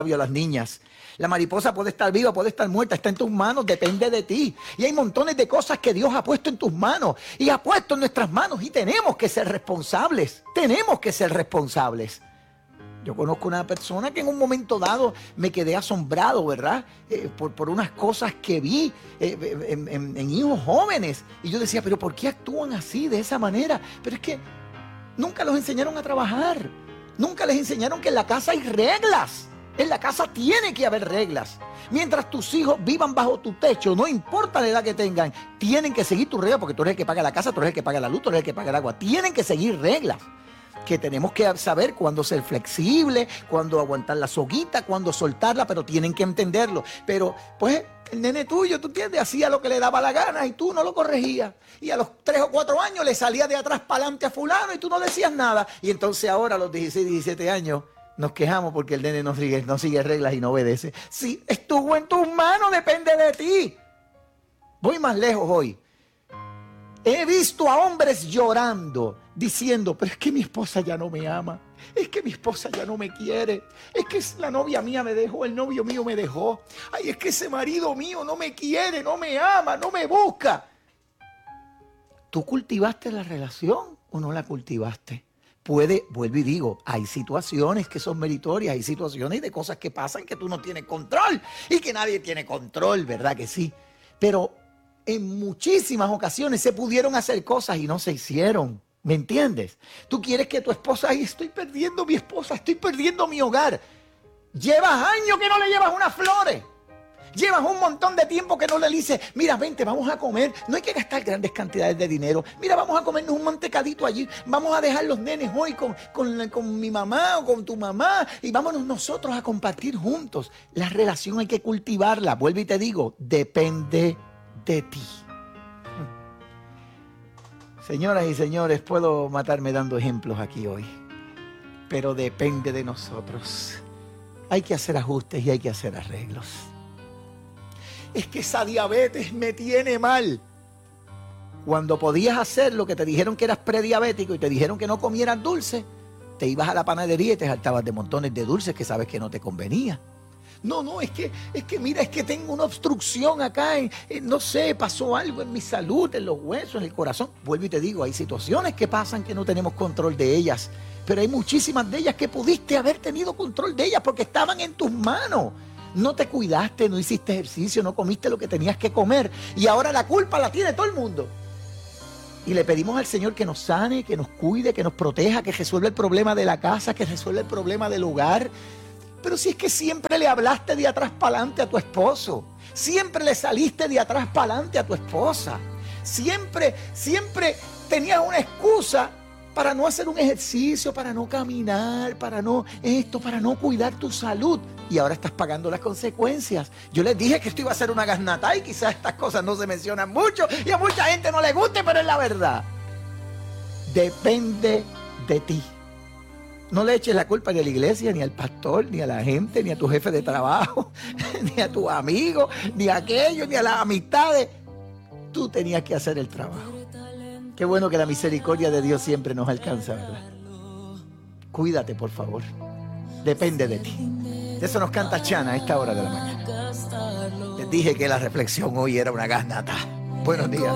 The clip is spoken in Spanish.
a las niñas. La mariposa puede estar viva, puede estar muerta, está en tus manos, depende de ti. Y hay montones de cosas que Dios ha puesto en tus manos y ha puesto en nuestras manos y tenemos que ser responsables. Tenemos que ser responsables. Yo conozco una persona que en un momento dado me quedé asombrado, ¿verdad? Por unas cosas que vi en hijos jóvenes. Y yo decía, pero ¿por qué actúan así, de esa manera? Pero es que nunca los enseñaron a trabajar. Nunca les enseñaron que en la casa hay reglas. En la casa tiene que haber reglas. Mientras tus hijos vivan bajo tu techo, no importa la edad que tengan, tienen que seguir tus reglas porque tú eres el que paga la casa, tú eres el que paga la luz, tú eres el que paga el agua. Tienen que seguir reglas. Que tenemos que saber cuándo ser flexible, cuándo aguantar la soguita, cuándo soltarla, pero tienen que entenderlo. Pero, pues, el nene tuyo, tú entiendes, hacía lo que le daba la gana y tú no lo corregías. Y a los 3 o 4 años le salía de atrás para adelante a fulano y tú no decías nada. Y entonces ahora a los 16, 17 años nos quejamos porque el nene no sigue reglas y no obedece. Sí, estuvo en tus manos, depende de ti. Voy más lejos hoy. He visto a hombres llorando, diciendo, pero es que mi esposa ya no me ama, es que mi esposa ya no me quiere, es que la novia mía me dejó, el novio mío me dejó, ay, es que ese marido mío no me quiere, no me ama, no me busca. ¿Tú cultivaste la relación o no la cultivaste? Vuelvo y digo, hay situaciones que son meritorias, hay situaciones de cosas que pasan que tú no tienes control y que nadie tiene control, ¿verdad que sí? Pero en muchísimas ocasiones se pudieron hacer cosas y no se hicieron. ¿Me entiendes? Tú quieres que tu esposa, ay, estoy perdiendo mi esposa, estoy perdiendo mi hogar. Llevas años que no le llevas unas flores. Llevas un montón de tiempo que no le dices, mira, vente, vamos a comer. No hay que gastar grandes cantidades de dinero. Mira, vamos a comernos un mantecadito allí. Vamos a dejar los nenes hoy con mi mamá o con tu mamá. Y vámonos nosotros a compartir juntos. La relación hay que cultivarla. Vuelvo y te digo, depende de ti. Señoras y señores, puedo matarme dando ejemplos aquí hoy, pero depende de nosotros. Hay que hacer ajustes y hay que hacer arreglos. Es que esa diabetes me tiene mal. Cuando podías hacer lo que te dijeron que eras prediabético y te dijeron que no comieras dulce, te ibas a la panadería y te saltabas de montones de dulces que sabes que no te convenía. No, es que mira, es que tengo una obstrucción acá, no sé, pasó algo en mi salud, en los huesos, en el corazón. Vuelvo y te digo, hay situaciones que pasan que no tenemos control de ellas, pero hay muchísimas de ellas que pudiste haber tenido control de ellas porque estaban en tus manos. No te cuidaste, no hiciste ejercicio, no comiste lo que tenías que comer y ahora la culpa la tiene todo el mundo. Y le pedimos al Señor que nos sane, que nos cuide, que nos proteja, que resuelva el problema de la casa, que resuelva el problema del hogar. Pero si es que siempre le hablaste de atrás para adelante a tu esposo, siempre le saliste de atrás para adelante a tu esposa, siempre tenías una excusa para no hacer un ejercicio, para no caminar, para no cuidar tu salud. Y ahora estás pagando las consecuencias. Yo les dije que esto iba a ser una gasnata y quizás estas cosas no se mencionan mucho y a mucha gente no le guste, pero es la verdad. Depende de ti. No le eches la culpa ni a la iglesia, ni al pastor, ni a la gente, ni a tu jefe de trabajo, ni a tus amigos, ni a aquellos, ni a las amistades. Tú tenías que hacer el trabajo. Qué bueno que la misericordia de Dios siempre nos alcanza, ¿verdad? Cuídate, por favor. Depende de ti. De eso nos canta Chana a esta hora de la mañana. Les dije que la reflexión hoy era una gasnata. Buenos días.